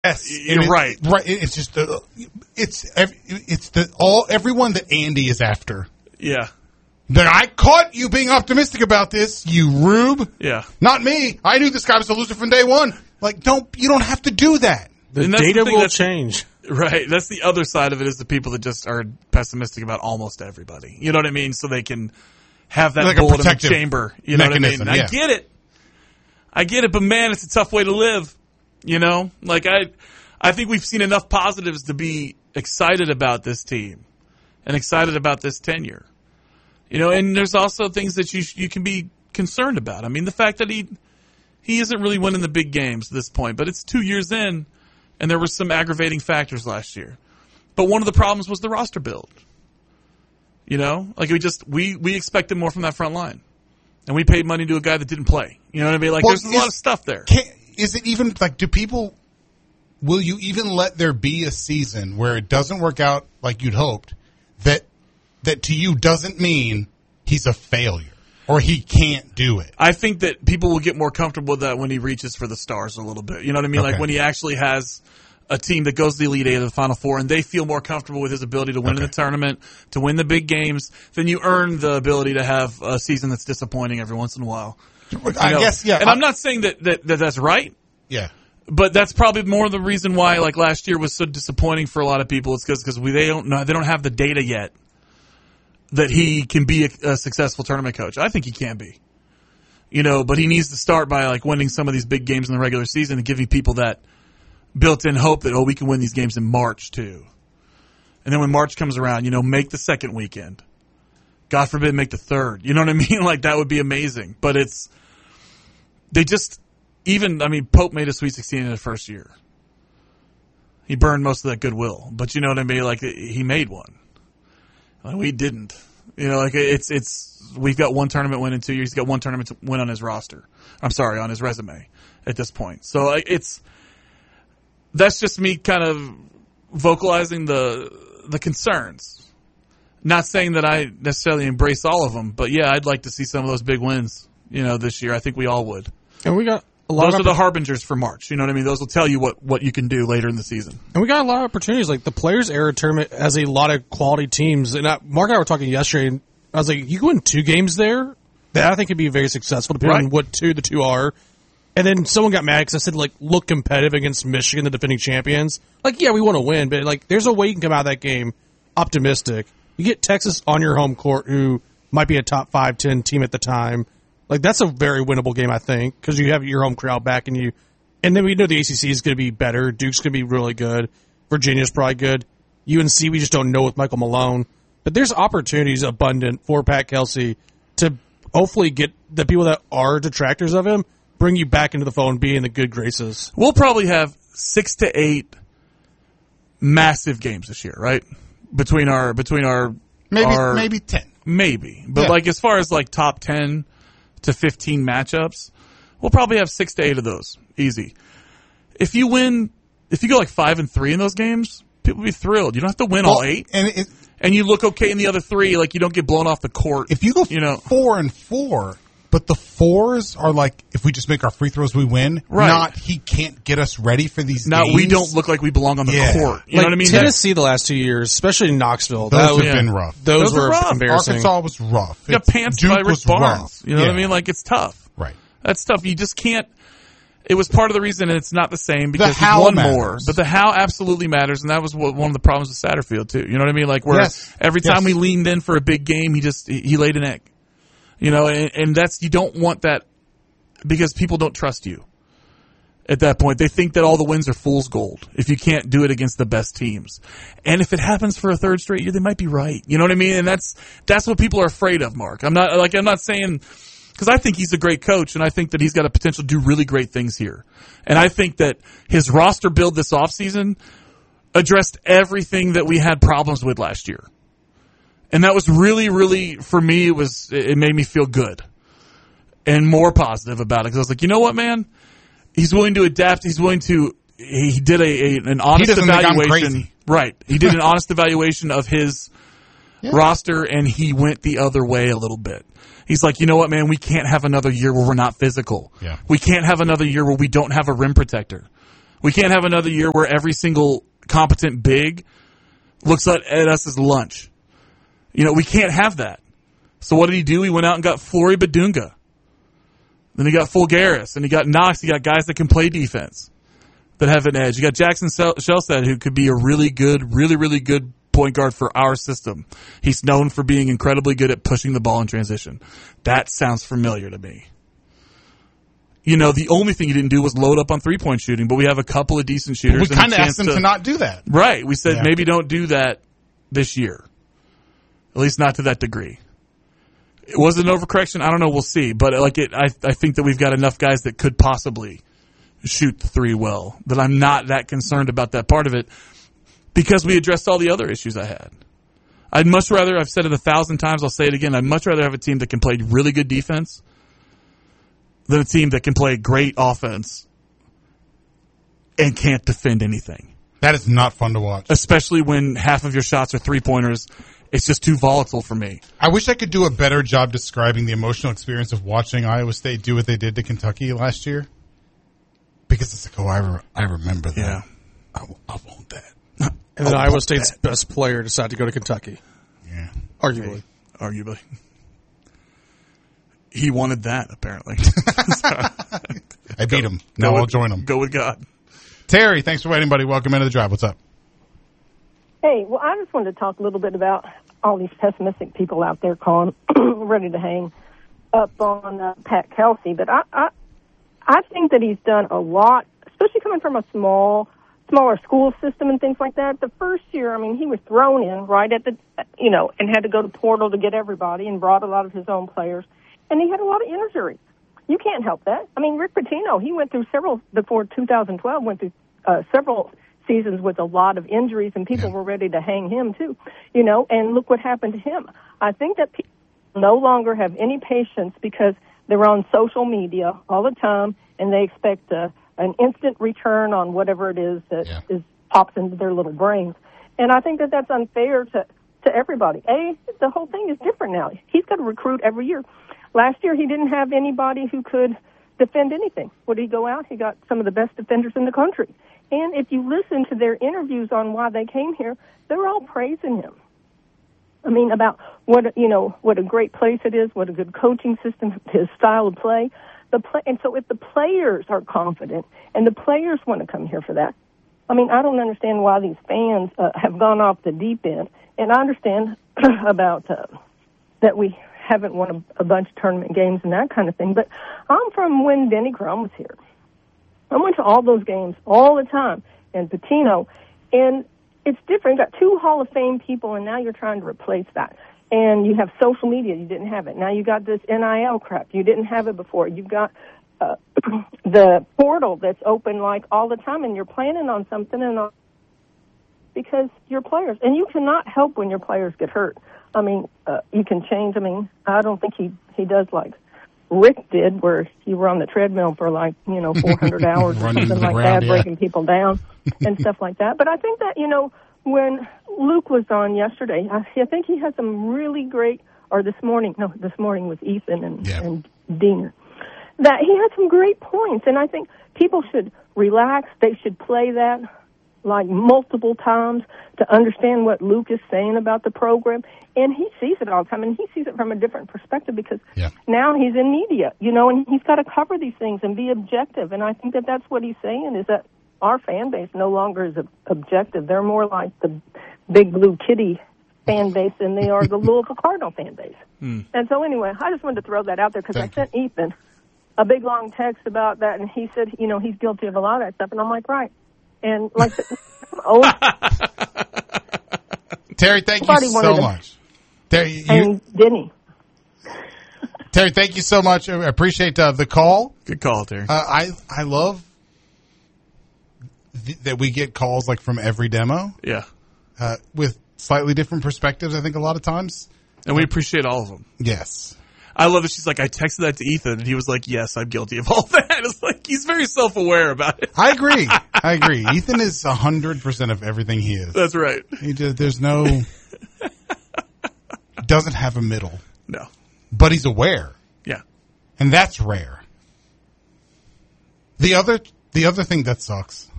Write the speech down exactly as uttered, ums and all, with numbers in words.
Yes, You're it, right. Right. It's just the it's it's the all everyone that Andy is after. Yeah. That I caught you being optimistic about this, you rube. Yeah. Not me. I knew this guy was a loser from day one. Like, don't you don't have to do that. The And that's data the thing will that's- change. Right. That's the other side of it is the people that just are pessimistic about almost everybody. You know what I mean? So they can have that Like a bullet in the protective chamber. You know mechanism, what I mean? yeah. I get it. I get it, but man, it's a tough way to live. You know? Like I I think we've seen enough positives to be excited about this team and excited about this tenure. You know, and there's also things that you you can be concerned about. I mean, the fact that he he isn't really winning the big games at this point, but it's two years in. And there were some aggravating factors last year. But one of the problems was the roster build. You know? Like, we just, we, we expected more from that front line. And we paid money to a guy that didn't play. You know what I mean? Like, Well, there's a is- lot of stuff there. Can, is it even, like, do people, will you even let there be a season where it doesn't work out like you'd hoped, that, that to you doesn't mean he's a failure? Or he can't do it? I think that people will get more comfortable with that when he reaches for the stars a little bit. You know what I mean? Okay. Like, when he actually has a team that goes to the Elite Eight or the Final Four, and they feel more comfortable with his ability to win in Okay. the tournament, to win the big games, then you earn the ability to have a season that's disappointing every once in a while. I You know? guess, yeah. And I'm not saying that, that, that that's right. Yeah. But that's probably more the reason why, like, last year was so disappointing for a lot of people. It's because because we they don't know they don't have the data yet that he can be a, a successful tournament coach. I think he can be, you know. But he needs to start by like winning some of these big games in the regular season and giving people that built-in hope that oh we can win these games in March too. And then when March comes around, you know, make the second weekend. God forbid, make the third. You know what I mean? Like that would be amazing. But it's they just. Even, I mean, Pope made a Sweet sixteen in his first year. He burned most of that goodwill. But you know what I mean? Like, he made one. Like, we didn't. You know, like, it's, it's, we've got one tournament win in two years. He's got one tournament win on his roster. I'm sorry, on his resume at this point. So, like, it's, that's just me kind of vocalizing the, the concerns. Not saying that I necessarily embrace all of them, but yeah, I'd like to see some of those big wins, you know, this year. I think we all would. And we got a lot Those of are the harbingers for March. You know what I mean? Those will tell you what, what you can do later in the season. And we got a lot of opportunities. Like the Players Era tournament has a lot of quality teams. And I, Mark and I were talking yesterday, and I was like, you go win two games there, that I think could be very successful, depending Right. on what two the two are. And then someone got mad because I said, like, look competitive against Michigan, the defending champions. Like, yeah, we want to win, but, like, there's a way you can come out of that game optimistic. You get Texas on your home court, who might be a top five, ten team at the time. Like, that's a very winnable game, I think, because you have your home crowd back, and you, and then we know the A C C is going to be better. Duke's going to be really good. Virginia's probably good. U N C, we just don't know with Michael Malone. But there's opportunities abundant for Pat Kelsey to hopefully get the people that are detractors of him, bring you back into the fold and be in the good graces. We'll probably have six to eight massive games this year, right? Between our, between our, Maybe our, maybe ten. maybe. But Yeah. like, as far as like top ten to fifteen matchups, we'll probably have six to eight of those. Easy. If you win, if you go like five and three in those games, people will be thrilled. You don't have to win all Well, eight. And it, And you look okay in the other three, like you don't get blown off the court. if you go you know, four and four, but the fours are like, if we just make our free throws, we win. Right. Not he can't get us ready for these now games. we don't look like we belong on the Yeah. court. You like know what I mean? Tennessee the last two years, especially in Knoxville. Those that have was- yeah. been rough. Those, Those are were rough. embarrassing. Arkansas was rough. You got It's- pants Duke by Rick was Barnes. rough. You know what I Yeah. mean? Like, it's tough. Right. That's tough. You just can't. It was part of the reason it's not the same because he's how won matters. more. But the how absolutely matters, and that was what, one of the problems with Satterfield too. You know what I mean? Like where Yes. every time Yes. we leaned in for a big game, he just he, he laid an egg. You know, and, and that's you don't want that because people don't trust you. At that point, they think that all the wins are fool's gold if you can't do it against the best teams. And if it happens for a third straight year, they might be right. You know what I mean? And that's that's what people are afraid of, Mark. I'm not like I'm not saying because I think he's a great coach and I think that he's got a potential to do really great things here. And I think that his roster build this offseason addressed everything that we had problems with last year. And that was really, really, for me, it was it made me feel good and more positive about it because I was like, you know what, man? He's willing to adapt. He's willing to. He did a, a an honest doesn't think I'm evaluation. crazy. Right. He did an honest evaluation of his Yeah. roster, and he went the other way a little bit. He's like, you know what, man? We can't have another year where we're not physical. Yeah. We can't have another year where we don't have a rim protector. We can't have another year where every single competent big looks at, at us as lunch. You know, we can't have that. So what did he do? He went out and got Flory Badunga. Then he got Fulgaris, and he got Knox. He got guys that can play defense, that have an edge. You got Jackson Shelstad, who could be a really good, really, really good point guard for our system. He's known for being incredibly good at pushing the ball in transition. That sounds familiar to me. You know, the only thing he didn't do was load up on three-point shooting, but we have a couple of decent shooters. We kind of asked him to, to not do that. Right. We said yeah. maybe don't do that this year. At least not to that degree. Was it an overcorrection? I don't know. We'll see. But like it, I, I think that we've got enough guys that could possibly shoot the three well, that I'm not that concerned about that part of it because we addressed all the other issues I had. I'd much rather, I've said it a thousand times, I'll say it again, I'd much rather have a team that can play really good defense than a team that can play great offense and can't defend anything. That is not fun to watch. Especially when half of your shots are three-pointers. It's just too volatile for me. I wish I could do a better job describing the emotional experience of watching Iowa State do what they did to Kentucky last year. Because it's like, oh, I, re- I remember that. Yeah. I, I want that. And then I'll Iowa State's that. best player decided to go to Kentucky. Yeah. Arguably. Arguably. He wanted that, apparently. I beat him. Now with, I'll join him. Go with God. Terry, thanks for waiting, buddy. Welcome into the drive. What's up? Hey, well, I just wanted to talk a little bit about all these pessimistic people out there calling, ready to hang up on uh, Pat Kelsey. But I, I, I think that he's done a lot, especially coming from a small, smaller school system and things like that. The first year, I mean, he was thrown in right at the, you know, and had to go to portal to get everybody and brought a lot of his own players. And he had a lot of injuries. You can't help that. I mean, Rick Pitino, he went through several, before two thousand twelve, went through uh, several seasons with a lot of injuries, and people yeah. were ready to hang him too, you know, and look what happened to him. I think that people no longer have any patience because they're on social media all the time, and they expect a, an instant return on whatever it is that yeah. is pops into their little brains. And I think that that's unfair to, to everybody. A, the whole thing is different now. He's got to recruit every year. Last year, he didn't have anybody who could defend anything. Would he go out? He got some of the best defenders in the country. And if you listen to their interviews on why they came here, they're all praising him. I mean, about what, you know, what a great place it is, what a good coaching system, his style of play. The play, and so if the players are confident and the players want to come here for that, I mean, I don't understand why these fans uh, have gone off the deep end. And I understand about uh, that we haven't won a, a bunch of tournament games and that kind of thing. But I'm from when Denny Crum was here. I went to all those games all the time, and Pitino, and it's different. You got two Hall of Fame people, and now you're trying to replace that. And you have social media. You didn't have it. Now you got this N I L crap. You didn't have it before. You've got uh, the portal that's open like all the time, and you're planning on something and all, because your players, and you cannot help when your players get hurt. I mean, uh, you can change. I mean, I don't think he, he does like Rick did, where you were on the treadmill for like, you know, four hundred hours or something like around, that, yeah. breaking people down and stuff like that. But I think that, you know, when Luke was on yesterday, I, I think he had some really great, or this morning, no, this morning was Ethan and, yeah. and Diener, that he had some great points. And I think people should relax. They should play that like multiple times to understand what Luke is saying about the program. And he sees it all the time, and he sees it from a different perspective because yeah. now he's in media, you know, and he's got to cover these things and be objective. And I think that that's what he's saying, is that our fan base no longer is objective. They're more like the Big Blue Kitty fan base than they are the Louisville Cardinal fan base. Hmm. And so anyway, I just wanted to throw that out there because I sent Ethan a big long text about that, and he said, you know, he's guilty of a lot of that stuff. And I'm like, right. And like, the, oh, Terry, thank you so much. Terry, you, and Denny. Terry, thank you so much. I appreciate uh, the call. Good call, Terry. Uh, I I love th- that we get calls like from every demo. Yeah, uh, with slightly different perspectives. I think a lot of times, and we appreciate all of them. Yes. I love that she's like, I texted that to Ethan, and he was like, yes, I'm guilty of all that. It's like, he's very self-aware about it. I agree. I agree. Ethan is one hundred percent of everything he is. That's right. He just, there's no, he doesn't have a middle. No. But he's aware. Yeah. And that's rare. The other, the other thing that sucks